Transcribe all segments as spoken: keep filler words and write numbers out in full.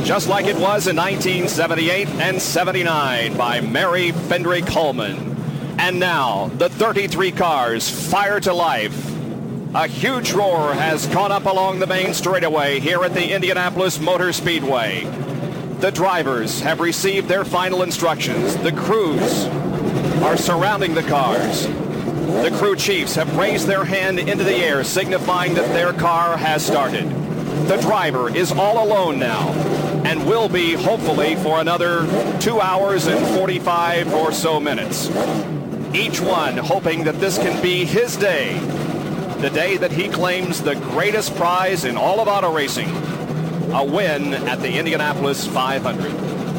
just like it was in nineteen seventy-eight and seventy-nine by Mary Fendrick Coleman. And now the thirty-three cars fire to life. A huge roar has gone up along the main straightaway here at the Indianapolis Motor Speedway. The drivers have received their final instructions. The crews are surrounding the cars. The crew chiefs have raised their hand into the air, signifying that their car has started. The driver is all alone now and will be hopefully for another two hours and forty-five or so minutes. Each one hoping that this can be his day, the day that he claims the greatest prize in all of auto racing, a win at the Indianapolis five hundred.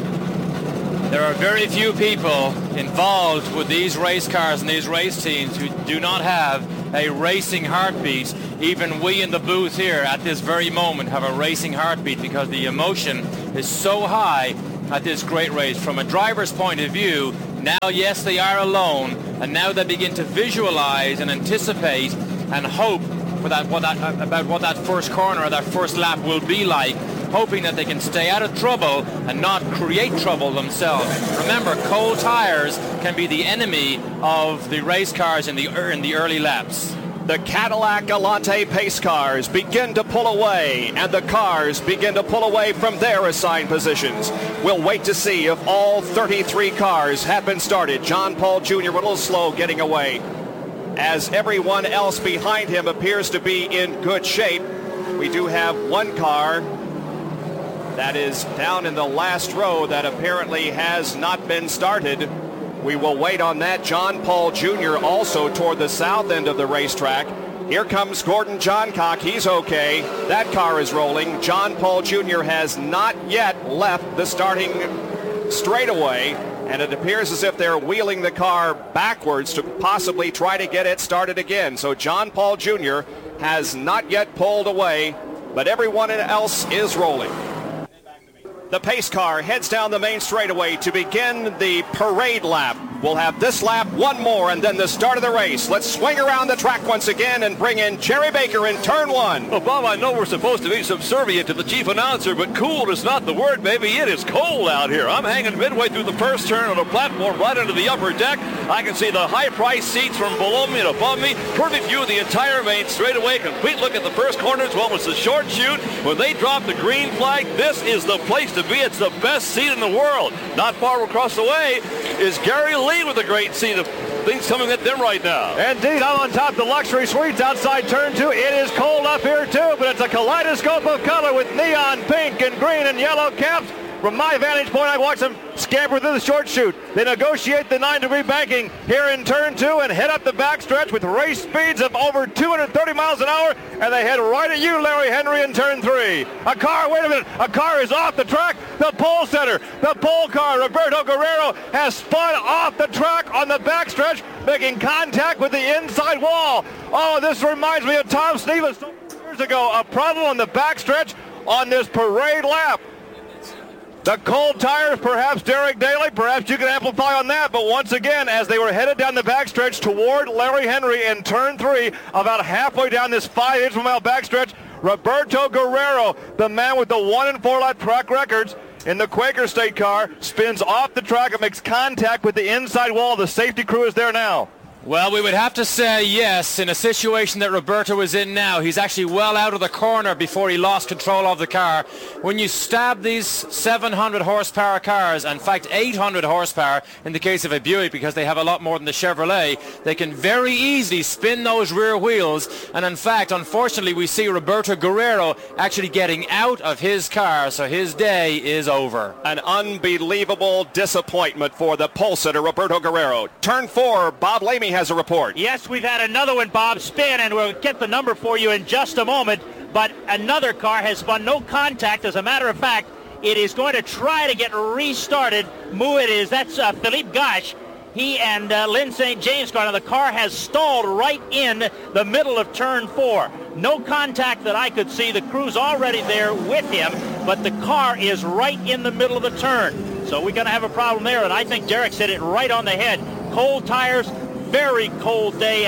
There are very few people involved with these race cars and these race teams who do not have a racing heartbeat. Even we in the booth here at this very moment have a racing heartbeat because the emotion is so high at this great race. From a driver's point of view, now yes, they are alone, and now they begin to visualize and anticipate and hope for that, what that, about what that first corner or that first lap will be like, hoping that they can stay out of trouble and not create trouble themselves. Remember, cold tires can be the enemy of the race cars in the, in the early laps. The Cadillac Alante pace cars begin to pull away, and the cars begin to pull away from their assigned positions. We'll wait to see if all thirty-three cars have been started. John Paul Junior a little slow getting away, as everyone else behind him appears to be in good shape. We do have one car that is down in the last row that apparently has not been started. We will wait on that. John Paul Junior also toward the south end of the racetrack. Here comes Gordon Johncock. He's okay. That car is rolling. John Paul Junior has not yet left the starting straightaway, and it appears as if they're wheeling the car backwards to possibly try to get it started again. So John Paul Junior has not yet pulled away, but everyone else is rolling. The pace car heads down the main straightaway to begin the parade lap. We'll have this lap, one more, and then the start of the race. Let's swing around the track once again and bring in Jerry Baker in turn one. Well, Bob, I know we're supposed to be subservient to the chief announcer, but cool is not the word, baby. It is cold out here. I'm hanging midway through the first turn on a platform right under the upper deck. I can see the high-priced seats from below me and above me. Perfect view of the entire main straightaway. Complete look at the first corner as well as the short chute. When they drop the green flag, this is the place to be. It's the best seat in the world. Not far across the way is Gary Lee with a great seat of things coming at them right now. Indeed, I'm on top of the luxury suites outside turn two. It is cold up here too, but it's a kaleidoscope of color with neon pink and green and yellow caps. From my vantage point, I watch them scamper through the short chute. They negotiate the nine-degree banking here in turn two and head up the backstretch with race speeds of over two hundred thirty miles an hour, and they head right at you, Larry Henry, in turn three. A car, wait a minute, a car is off the track. The pole setter, the pole car, Roberto Guerrero, has spun off the track on the backstretch, making contact with the inside wall. Oh, this reminds me of Tom Stevens years ago, a problem on the backstretch on this parade lap. The cold tires, perhaps Derek Daly, perhaps you can amplify on that, but once again, as they were headed down the backstretch toward Larry Henry in turn three, about halfway down this five eighths of a mile backstretch, Roberto Guerrero, the man with the one and four lap track records in the Quaker State car, spins off the track and makes contact with the inside wall. The safety crew is there now. Well, we would have to say yes in a situation that Roberto is in now. He's actually well out of the corner before he lost control of the car. When you stab these seven hundred horsepower cars, in fact eight hundred horsepower in the case of a Buick because they have a lot more than the Chevrolet, they can very easily spin those rear wheels. And in fact, unfortunately, we see Roberto Guerrero actually getting out of his car, so his day is over. An unbelievable disappointment for the pole sitter, Roberto Guerrero. Turn four, Bob Lamy has a report. Yes, we've had another one, Bob, spin, and we'll get the number for you in just a moment. But another car has spun, no contact. As a matter of fact, it is going to try to get restarted. Moo it is. That's uh, Philippe Gache. He and uh, Lynn Saint James car. Now the car has stalled right in the middle of turn four. No contact that I could see. The crew's already there with him, but the car is right in the middle of the turn. So we're going to have a problem there, and I think Derek hit it right on the head. Cold tires, very cold day, and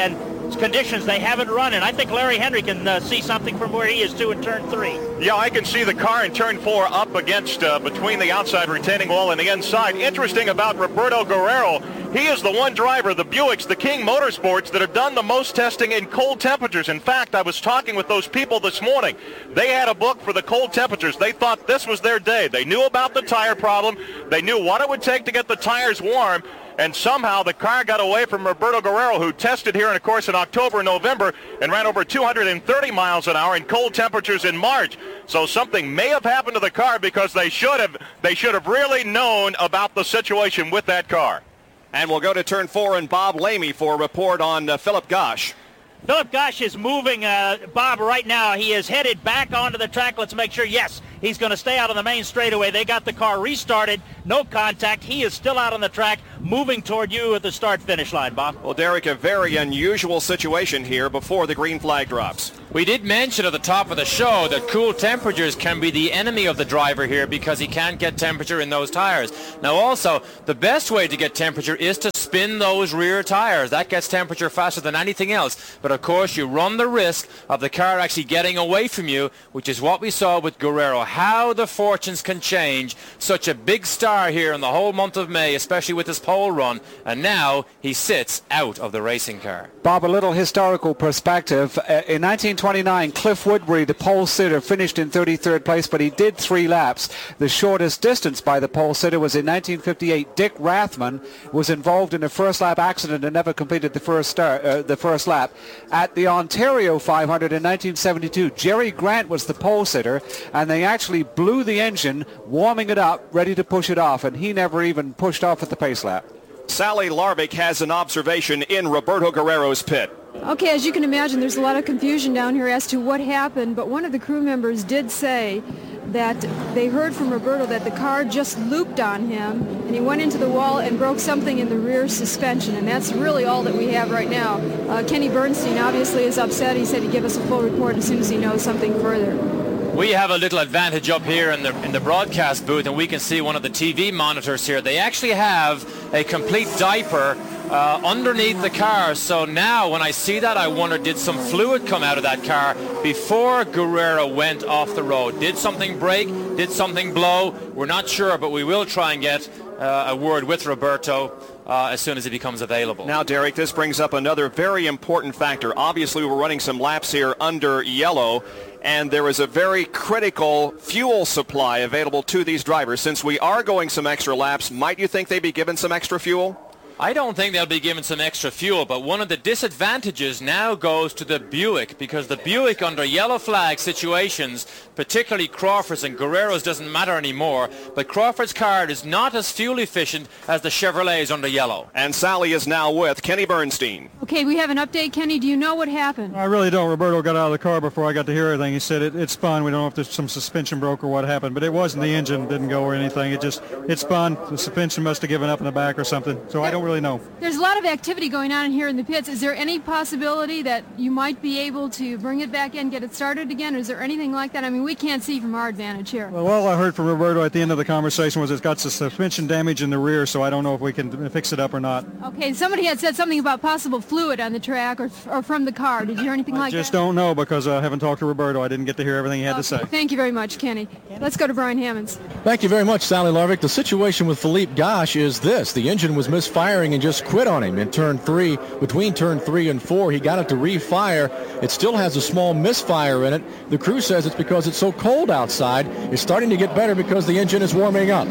conditions they haven't run in. I think Larry Henry can uh, see something from where he is too in turn three. Yeah, I can see the car in turn four up against uh, between the outside retaining wall and the inside. Interesting about Roberto Guerrero, he is the one driver, the Buicks, the King Motorsports, that have done the most testing in cold temperatures. In fact, I was talking with those people this morning. They had a book for the cold temperatures. They thought this was their day. They knew about the tire problem. They knew what it would take to get the tires warm. And somehow the car got away from Roberto Guerrero, who tested here, and of course, in October and November and ran over two hundred thirty miles an hour in cold temperatures in March. So something may have happened to the car because they should have they should have really known about the situation with that car. And we'll go to turn four and Bob Lamy for a report on uh, Philip Gosch. Philip Gosch is moving, uh, Bob, right now. He is headed back onto the track. Let's make sure, yes, he's going to stay out on the main straightaway. They got the car restarted, no contact. He is still out on the track, moving toward you at the start-finish line, Bob. Well, Derek, a very unusual situation here before the green flag drops. We did mention at the top of the show that cool temperatures can be the enemy of the driver here because he can't get temperature in those tires. Now also, the best way to get temperature is to spin those rear tires. That gets temperature faster than anything else. But of course, you run the risk of the car actually getting away from you, which is what we saw with Guerrero. How the fortunes can change. Such a big star here in the whole month of May, especially with his pole run. And now he sits out of the racing car. Bob, a little historical perspective. Uh, in nineteen twenty-nine, Cliff Woodbury, the pole sitter, finished in thirty-third place, but he did three laps. The shortest distance by the pole sitter was in nineteen fifty-eight. Dick Rathman was involved in a first lap accident and never completed the first start, uh, the first lap. At the Ontario five hundred in nineteen seventy-two, Jerry Grant was the pole sitter, and they actually blew the engine, warming it up, ready to push it off, and he never even pushed off at the pace lap. Sally Larvik has an observation in Roberto Guerrero's pit. Okay, as you can imagine, there's a lot of confusion down here as to what happened, but one of the crew members did say that they heard from Roberto that the car just looped on him, and he went into the wall and broke something in the rear suspension, and that's really all that we have right now. Uh, Kenny Bernstein obviously is upset. He said he'd give us a full report as soon as he knows something further. We have a little advantage up here in the in the broadcast booth, and we can see one of the T V monitors here. They actually have a complete diaper uh, underneath the car. So now when I see that, I wonder, did some fluid come out of that car before Guerrero went off the road? Did something break? Did something blow? We're not sure, but we will try and get uh, a word with Roberto Uh, as soon as it becomes available. Now, Derek, this brings up another very important factor. Obviously, we're running some laps here under yellow, and there is a very critical fuel supply available to these drivers. Since we are going some extra laps, might you think they'd be given some extra fuel? I don't think they'll be given some extra fuel, but one of the disadvantages now goes to the Buick, because the Buick under yellow flag situations, particularly Crawford's and Guerrero's doesn't matter anymore, but Crawford's car is not as fuel efficient as the Chevrolets under yellow. And Sally is now with Kenny Bernstein. Okay, we have an update. Kenny, do you know what happened? I really don't. Roberto got out of the car before I got to hear everything. He said it, it spun. We don't know if there's some suspension broke or what happened, but it wasn't the engine didn't go or anything. It just, it spun. The suspension must have given up in the back or something, so I don't really know. There's a lot of activity going on here in the pits. Is there any possibility that you might be able to bring it back in, get it started again? Is there anything like that? I mean, we can't see from our advantage here. Well, all I heard from Roberto at the end of the conversation was it's got some suspension damage in the rear, so I don't know if we can fix it up or not. Okay, somebody had said something about possible fluid on the track or, or from the car. Did you hear anything I like that? I just don't know because I haven't talked to Roberto. I didn't get to hear everything he had okay, to say. Thank you very much, Kenny. Let's go to Brian Hammonds. Thank you very much, Sally Larvik. The situation with Philippe Gosch is this. The engine was misfiring and just quit on him in turn three. Between turn three and four, he got it to refire. It still has a small misfire in it. The crew says it's because it's so cold outside. It's starting to get better because the engine is warming up.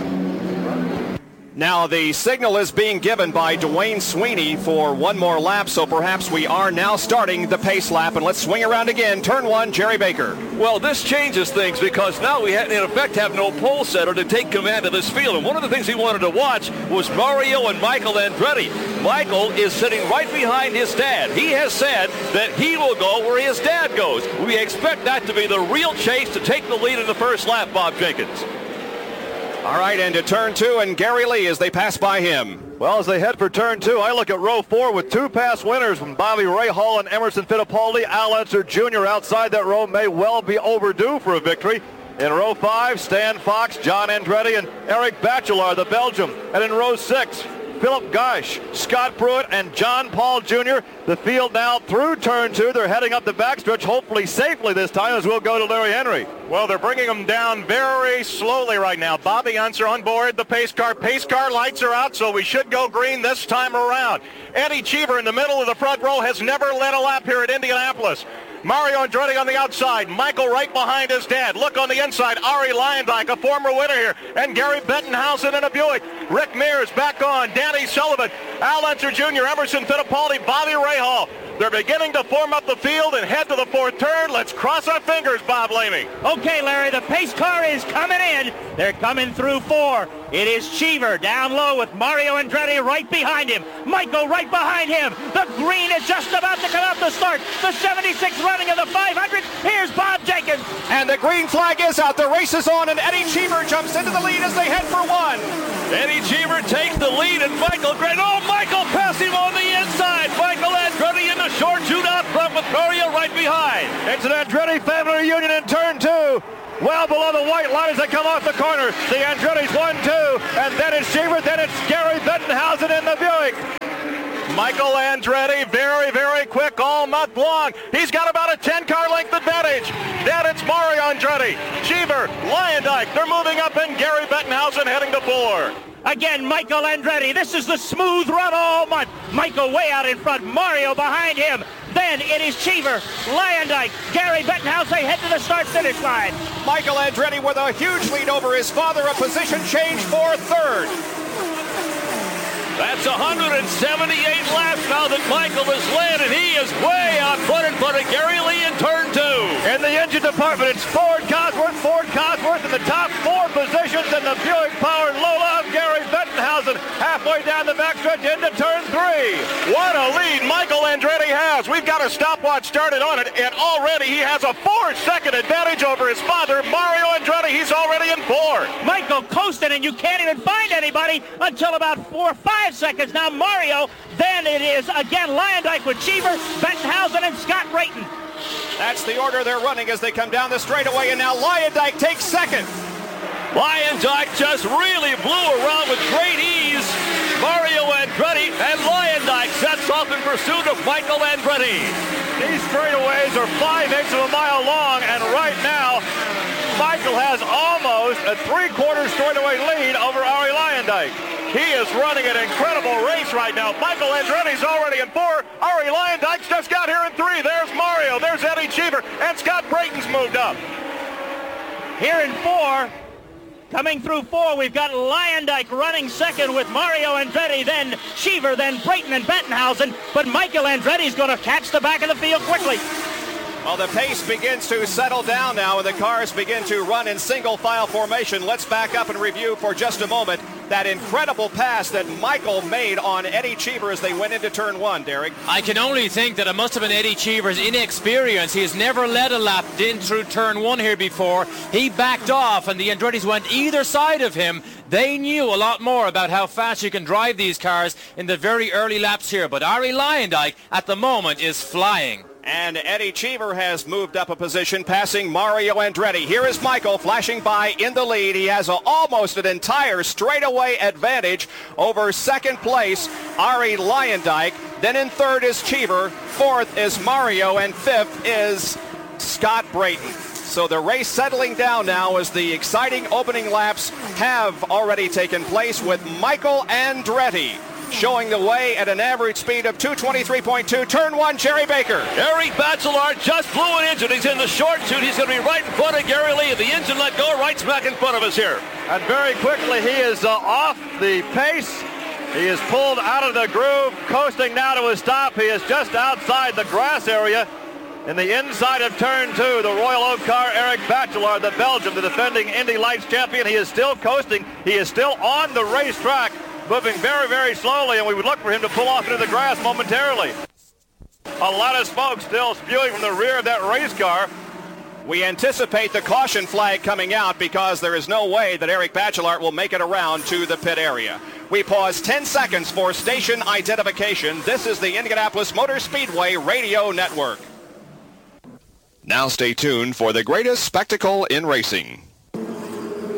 Now the signal is being given by Dwayne Sweeney for one more lap, so perhaps we are now starting the pace lap. And let's swing around again. Turn one, Jerry Baker. Well, this changes things because now we, in effect, have no pole setter to take command of this field. And one of the things he wanted to watch was Mario and Michael Andretti. Michael is sitting right behind his dad. He has said that he will go where his dad goes. We expect that to be the real chase to take the lead in the first lap, Bob Jenkins. All right, and to turn two, and Gary Lee as they pass by him. Well, as they head for turn two, I look at row four with two past winners from Bobby Rahal and Emerson Fittipaldi. Al Unser Junior outside that row may well be overdue for a victory. In row five, Stan Fox, John Andretti, and Eric Bachelard, the Belgium. And in row six, Philip Gosh, Scott Pruitt, and John Paul Junior The field now through turn two. They're heading up the backstretch, hopefully safely this time, as we'll go to Larry Henry. Well, they're bringing them down very slowly right now. Bobby Unser on board the pace car. Pace car lights are out, so we should go green this time around. Eddie Cheever in the middle of the front row has never led a lap here at Indianapolis. Mario Andretti on the outside. Michael right behind his dad. Look on the inside. Ari Lyondike, a former winner here. And Gary Bettenhausen in a Buick. Rick Mears back on. Danny Sullivan. Al Unser Junior Emerson Fittipaldi. Bobby Rahal. They're beginning to form up the field and head to the fourth turn. Let's cross our fingers, Bob Lamey. Okay, Larry, the pace car is coming in. They're coming through four. It is Cheever down low with Mario Andretti right behind him. Michael right behind him. The green is just about to come out to start. The seventy-sixth running of the five hundred. Here's Bob Jenkins. And the green flag is out. The race is on, and Eddie Cheever jumps into the lead as they head for one. Eddie Cheever takes the lead, and Michael Grant. Oh, Michael passed him on the inside. Michael Andretti in the short shoot out front with Mario right behind. It's an Andretti family reunion in turn two. Well below the white line as they come off the corner. The Andretti's one, two, and then it's Cheever, then it's Gary Bettenhausen in the Buick. Michael Andretti, very, very quick all month long. He's got about a ten-car length advantage. Then it's Mario Andretti, Cheever, Lyondike. They're moving up, and Gary Bettenhausen heading to four. Again, Michael Andretti. This is the smooth run all month. Michael way out in front. Mario behind him. Then it is Cheever, Lyondike, Gary Bettenhausen head to the start-finish line. Michael Andretti with a huge lead over his father. A position change for third. That's one hundred seventy-eight laps now that Michael has led, and he is way out front in front of Gary Lee in turn two. In the engine department, it's Ford Cosworth, Ford Cosworth in the top four positions, and the Buick-powered Lola of Gary Bettenhausen halfway down the backstretch into turn three. What a lead Michael Andretti has. We've got a stopwatch started on it, and already he has a four-second advantage over his father, Mario Andretti. He's already in four. Michael coasting, and you can't even find anybody until about four or five seconds. Now Mario, then it is again Lyondike with Cheever, Bettenhausen, and Scott Brayton. That's the order they're running as they come down the straightaway, and now Lyondike takes second. Lyondike just really blew around with great ease. Mario Andretti and Lyondike sets off in pursuit of Michael Andretti. These straightaways are five-eighths of a mile long, and right now Michael has almost a three-quarter straightaway lead over Ari Lyondike. He is running an incredible race right now. Michael Andretti's already in four. Ari Lyondike's just got here in three. There's Mario. There's Eddie Cheever. And Scott Brayton's moved up. Here in four, coming through four, we've got Lyondike running second with Mario Andretti, then Cheever, then Brayton and Bettenhausen. But Michael Andretti's going to catch the back of the field quickly. Well, the pace begins to settle down now, and the cars begin to run in single file formation. Let's back up and review for just a moment that incredible pass that Michael made on Eddie Cheever as they went into turn one, Derek. I can only think that it must have been Eddie Cheever's inexperience. He has never led a lap in through turn one here before. He backed off, and the Andretti's went either side of him. They knew a lot more about how fast you can drive these cars in the very early laps here. But Ari Lyondike at the moment is flying. And Eddie Cheever has moved up a position, passing Mario Andretti. Here is Michael flashing by in the lead. He has a, almost an entire straightaway advantage over second place, Ari Lyondike. Then in third is Cheever. Fourth is Mario. And fifth is Scott Brayton. So the race settling down now as the exciting opening laps have already taken place with Michael Andretti showing the way at an average speed of two twenty-three point two. Turn one, Jerry Baker. Eric Bachelard just blew an engine. He's in the short chute. He's going to be right in front of Gary Lee. The engine let go right smack in front of us here. And very quickly, he is uh, off the pace. He is pulled out of the groove, coasting now to a stop. He is just outside the grass area in the inside of turn two. The Royal Oak car, Eric Bachelard, the Belgian, the defending Indy Lights champion. He is still coasting. He is still on the racetrack, moving very, very slowly, and we would look for him to pull off into the grass momentarily. A lot of smoke still spewing from the rear of that race car. We anticipate the caution flag coming out because there is no way that Eric Bachelard will make it around to the pit area. We pause ten seconds for station identification. This is the Indianapolis Motor Speedway Radio Network. Now stay tuned for the greatest spectacle in racing.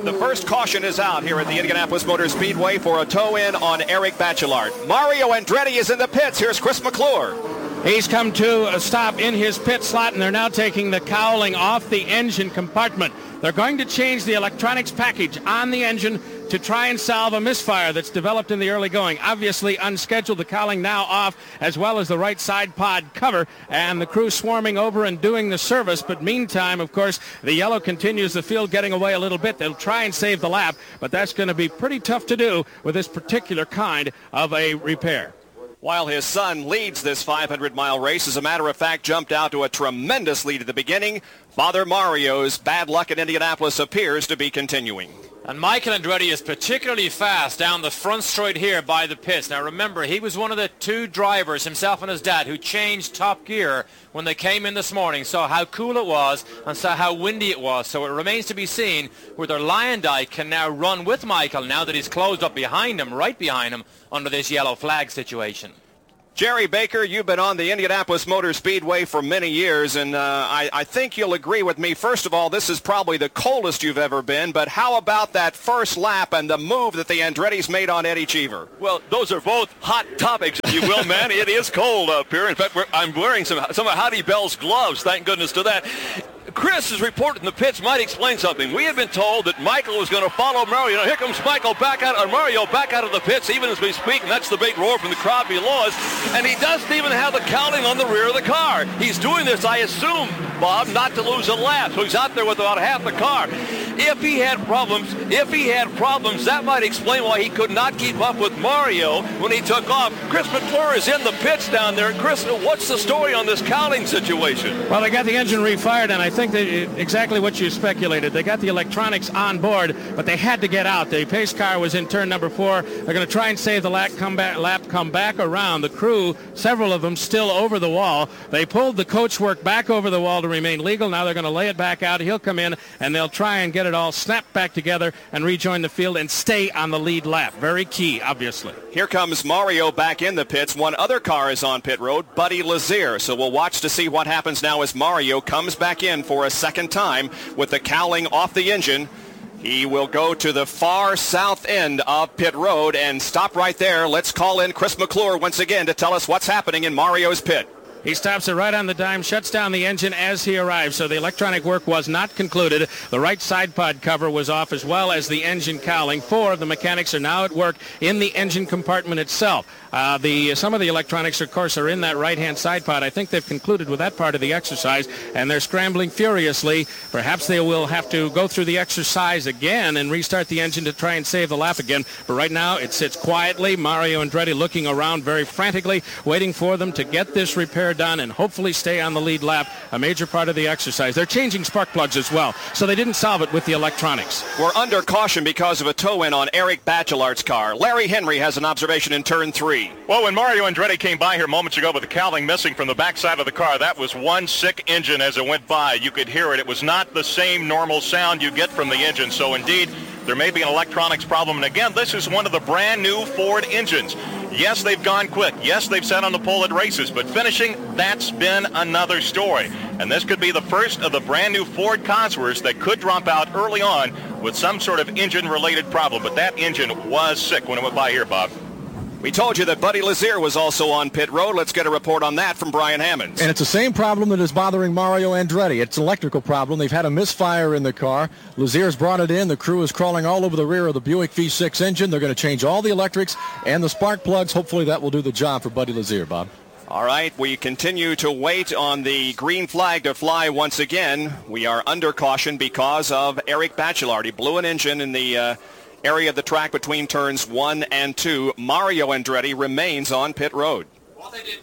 The first caution is out here at the Indianapolis Motor Speedway for a tow-in on Eric Bachelard. Mario Andretti is in the pits. Here's Chris McClure. He's come to a stop in his pit slot, and they're now taking the cowling off the engine compartment. They're going to change the electronics package on the engine to try and solve a misfire that's developed in the early going. Obviously unscheduled, the cowling now off, as well as the right side pod cover, and the crew swarming over and doing the service. But meantime, of course, the yellow continues the field, getting away a little bit. They'll try and save the lap, but that's going to be pretty tough to do with this particular kind of a repair. While his son leads this five hundred mile race, as a matter of fact, jumped out to a tremendous lead at the beginning, Father Mario's bad luck in Indianapolis appears to be continuing. And Michael Andretti is particularly fast down the front straight here by the pits. Now remember, he was one of the two drivers, himself and his dad, who changed top gear when they came in this morning, saw how cool it was and saw how windy it was. So it remains to be seen whether Lyondike can now run with Michael now that he's closed up behind him, right behind him, under this yellow flag situation. Jerry Baker, you've been on the Indianapolis Motor Speedway for many years, and uh, I, I think you'll agree with me. First of all, this is probably the coldest you've ever been, but how about that first lap and the move that the Andretti's made on Eddie Cheever? Well, those are both hot topics, if you will, man. It is cold up here. In fact, we're, I'm wearing some, some of Hottie Bell's gloves, thank goodness to that. Chris's report in the pits might explain something. We have been told that Michael was going to follow Mario. Now, here comes Michael back out, or Mario back out of the pits, even as we speak, and that's the big roar from the crowd below us. And he doesn't even have the cowling on the rear of the car. He's doing this, I assume, Bob, not to lose a lap. So he's out there with about half the car. If he had problems, if he had problems, that might explain why he could not keep up with Mario when he took off. Chris McClure is in the pits down there. Chris, what's the story on this cowling situation? Well, they got the engine refired, and I think they, exactly what you speculated. They got the electronics on board, but they had to get out. The pace car was in turn number four. They're going to try and save the lap, come back, lap, come back around. The crew, several of them still over the wall. They pulled the coachwork back over the wall to remain legal. Now they're going to lay it back out. He'll come in, and they'll try and get it all snapped back together and rejoin the field and stay on the lead lap. Very key, obviously. Here comes Mario back in the pits. One other car is on pit road, Buddy Lazier. So we'll watch to see what happens now as Mario comes back in for a second time with the cowling off the engine. He will go to the far south end of pit road and stop right there. Let's call in Chris McClure once again to tell us what's happening in Mario's pit. He stops it right on the dime, shuts down the engine as he arrives, so the electronic work was not concluded. The right side pod cover was off, as well as the engine cowling. Four of the mechanics are now at work in the engine compartment itself. Uh, the some of the electronics, of course, are in that right-hand side pod. I think they've concluded with that part of the exercise, and they're scrambling furiously. Perhaps they will have to go through the exercise again and restart the engine to try and save the lap again. But right now, it sits quietly. Mario Andretti looking around very frantically, waiting for them to get this repair done and hopefully stay on the lead lap, a major part of the exercise. They're changing spark plugs as well, so they didn't solve it with the electronics. We're under caution because of a tow-in on Eric Bachelard's car. Larry Henry has an observation in turn three. Well, when Mario Andretti came by here moments ago with the cowling missing from the backside of the car, that was one sick engine as it went by. You could hear it. It was not the same normal sound you get from the engine, so indeed there may be an electronics problem. And again, this is one of the brand new Ford engines. Yes, they've gone quick. Yes, they've sat on the pole at races, but finishing, that's been another story. And this could be the first of the brand new Ford Cosworths that could drop out early on with some sort of engine-related problem. But that engine was sick when it went by here, Bob. We told you that Buddy Lazier was also on pit road. Let's get a report on that from Brian Hammonds. And it's the same problem that is bothering Mario Andretti. It's an electrical problem. They've had a misfire in the car. Lazier's brought it in. The crew is crawling all over the rear of the Buick V six engine. They're going to change all the electrics and the spark plugs. Hopefully that will do the job for Buddy Lazier, Bob. All right, we continue to wait on the green flag to fly once again. We are under caution because of Eric Bachelard. He blew an engine in the uh, area of the track between turns one and two. Mario Andretti remains on pit road. What they did,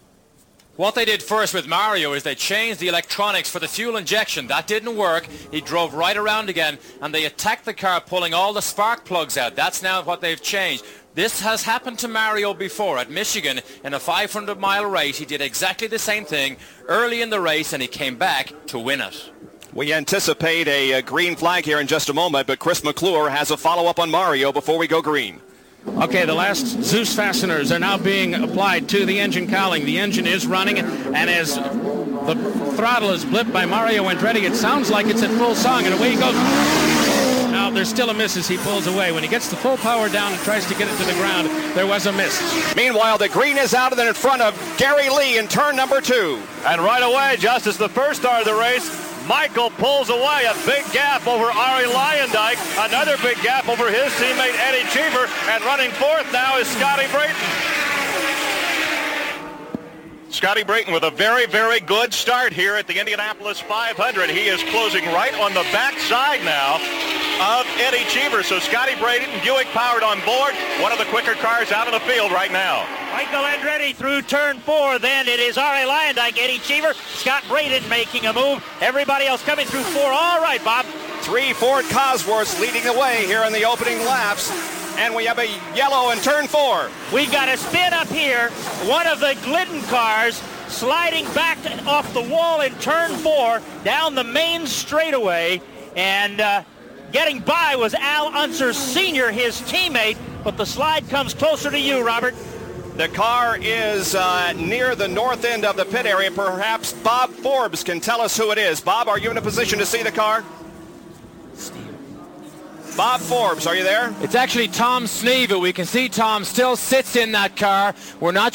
what they did first with Mario is they changed the electronics for the fuel injection. That didn't work. He drove right around again, and they attacked the car, pulling all the spark plugs out. That's now what they've changed. This has happened to Mario before at Michigan in a five hundred mile race. He did exactly the same thing early in the race, and he came back to win it. We anticipate a, a green flag here in just a moment, but Chris McClure has a follow-up on Mario before we go green. Okay, the last Zeus fasteners are now being applied to the engine cowling. The engine is running, and as the throttle is blipped by Mario Andretti, it sounds like it's at full song, and away he goes. Now, there's still a miss as he pulls away. When he gets the full power down and tries to get it to the ground, there was a miss. Meanwhile, the green is out and then in front of Gary Lee in turn number two. And right away, just as the first star of the race, Michael pulls away. A big gap over Ari Leyendijk. Another big gap over his teammate Eddie Cheever. And running fourth now is Scotty Brayton. Scotty Brayton with a very, very good start here at the Indianapolis five hundred. He is closing right on the backside now of Eddie Cheever. So Scotty Brayton, Buick powered on board. One of the quicker cars out in the field right now. Michael Andretti through turn four. Then it is Ari Leyendijk, Eddie Cheever, Scott Brayton making a move. Everybody else coming through four. All right, Bob. Three Ford Cosworths leading the way here in the opening laps. And we have a yellow in turn four. We've got a spin up here. One of the Glidden cars sliding back off the wall in turn four down the main straightaway. And uh, getting by was Al Unser Senior, his teammate. But the slide comes closer to you, Robert. The car is uh, near the north end of the pit area. Perhaps Bob Forbes can tell us who it is. Bob, are you in a position to see the car? Bob Forbes, are you there? It's actually Tom Sneeve. We can see Tom still sits in that car. We're not